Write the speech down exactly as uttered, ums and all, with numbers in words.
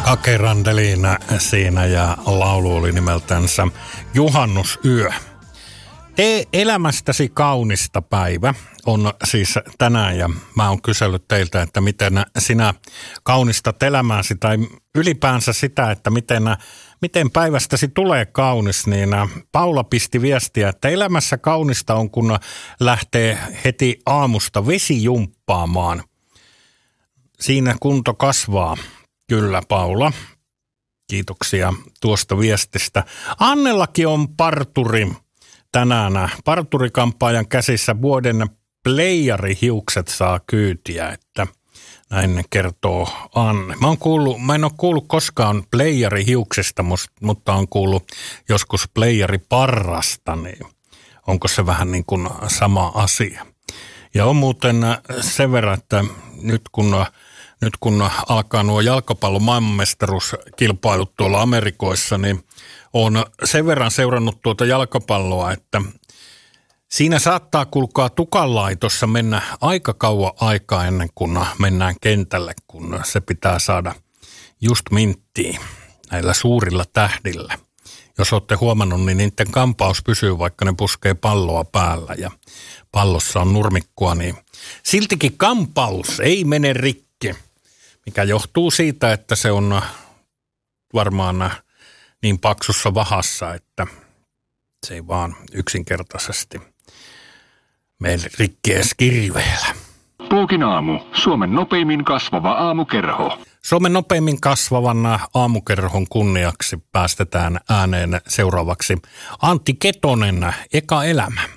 Ake Randelina siinä ja laulu oli nimeltänsä Juhannusyö. Tee elämästäsi kaunista päivä on siis tänään ja mä oon kysellyt teiltä, että miten sinä kaunistat elämääsi tai ylipäänsä sitä, että miten, miten päivästäsi tulee kaunis, niin Paula pisti viestiä, että elämässä kaunista on, kun lähtee heti aamusta vesijumppaamaan. Siinä kunto kasvaa. Kyllä, Paula. Kiitoksia tuosta viestistä. Annellakin on parturi tänään. Parturikampaajan käsissä vuoden playerihiukset saa kyytiä, että näin kertoo Anne. Mä, oon kuullut, mä en ole kuullut koskaan playerihiuksesta, mutta on kuullut joskus playeriparrasta, niin onko se vähän niin kuin sama asia? Ja on muuten sen verran, että nyt kun... Nyt kun alkaa nuo jalkapallon maailmanmestaruuskilpailut tuolla Amerikoissa, niin olen sen verran seurannut tuota jalkapalloa, että siinä saattaa kulkaa tukanlaitossa mennä aika kauan aikaa ennen kuin mennään kentälle, kun se pitää saada just minttiin näillä suurilla tähdillä. Jos olette huomannut, niin niiden kampaus pysyy, vaikka ne puskee palloa päällä ja pallossa on nurmikkoa, niin siltikin kampaus ei mene rikki. Mikä johtuu siitä, että se on varmaan niin paksussa vahassa, että se ei vaan yksinkertaisesti meille rikki edes kirveellä. Puukin aamu. Suomen nopeimmin kasvava aamukerho. Suomen nopeimmin kasvavan aamukerhon kunniaksi päästetään ääneen seuraavaksi Antti Ketonen, Eka elämä.